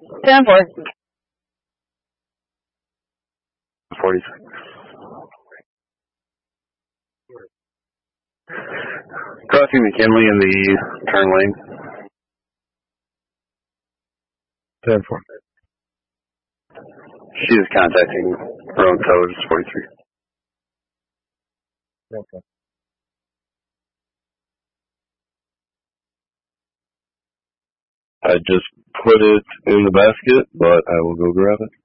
10-4. 46. Crossing McKinley in the turn lane. 10-4. She is contacting her own code, 43. Okay. I just put it in the basket, but I will go grab it.